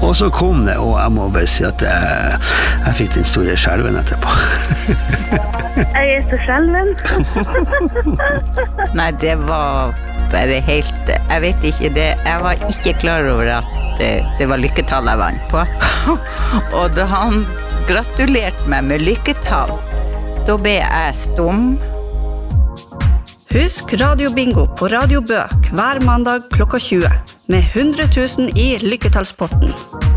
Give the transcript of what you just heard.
Og så kom det, og jeg må bare si at jeg fikk den store skjelven etterpå. Jeg så skjelven. Nei, det var bare helt, jeg vet ikke det, jeg var ikke klar over at det var lykketall jeg vant på. Og da han gratulerte meg med lykketall, da ble jeg stum. Husk Radio Bingo på Radio Bø hver mandag klokka 20 med 100 000 i lykketallspotten.